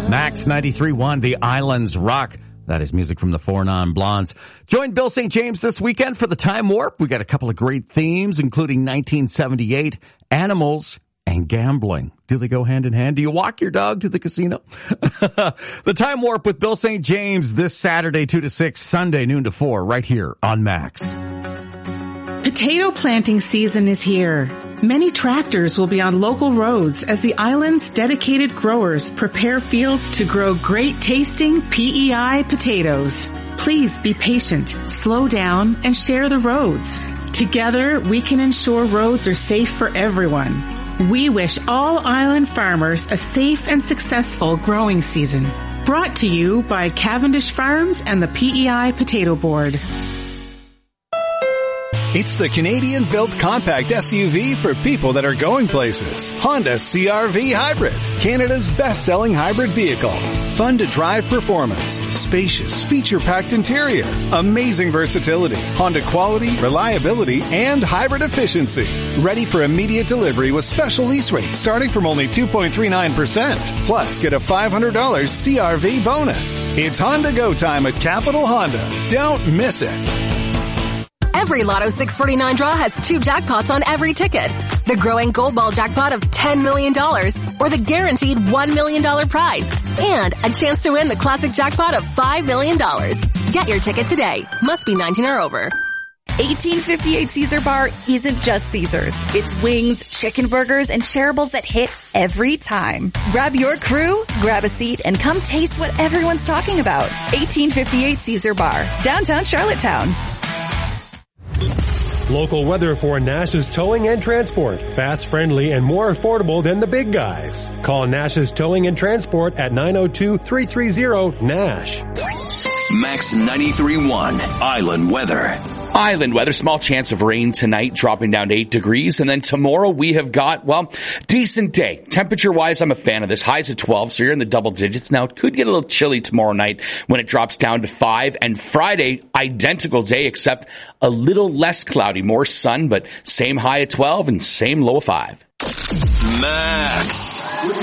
Max 93.1, The Islands Rock. That is music from the Four Non-Blondes. Join Bill St. James this weekend for the Time Warp. We got a couple of great themes, including 1978, animals, and gambling. Do they go hand in hand? Do you walk your dog to the casino? The Time Warp with Bill St. James this Saturday, 2 to 6, Sunday, noon to 4, right here on Max. Potato planting season is here. Many tractors will be on local roads as the island's dedicated growers prepare fields to grow great tasting PEI potatoes. Please be patient, slow down, and share the roads. Together, we can ensure roads are safe for everyone. We wish all island farmers a safe and successful growing season. Brought to you by Cavendish Farms and the PEI Potato Board. It's the Canadian-built compact SUV for people that are going places. Honda CR-V Hybrid, Canada's best-selling hybrid vehicle. Fun to drive performance, spacious, feature-packed interior, amazing versatility, Honda quality, reliability, and hybrid efficiency. Ready for immediate delivery with special lease rates starting from only 2.39%. Plus, get a $500 CR-V bonus. It's Honda Go time at Capital Honda. Don't miss it. Every Lotto 649 draw has 2 jackpots on every ticket. The growing Gold Ball jackpot of $10 million or the guaranteed $1 million prize. And a chance to win the classic jackpot of $5 million. Get your ticket today. Must be 19 or over. 1858 Caesar Bar isn't just Caesars. It's wings, chicken burgers, and shareables that hit every time. Grab your crew, grab a seat, and come taste what everyone's talking about. 1858 Caesar Bar, downtown Charlottetown. Local weather for Nash's Towing and Transport. Fast, friendly, and more affordable than the big guys. Call Nash's Towing and Transport at 902-330-NASH. Max 93.1 Island Weather. Island weather, small chance of rain tonight, dropping down to 8 degrees. And then tomorrow we have got, well, decent day. Temperature-wise, I'm a fan of this. Highs at 12, so you're in the double digits. Now, it could get a little chilly tomorrow night when it drops down to 5. And Friday, identical day, except a little less cloudy, more sun, but same high at 12 and same low of 5. Max.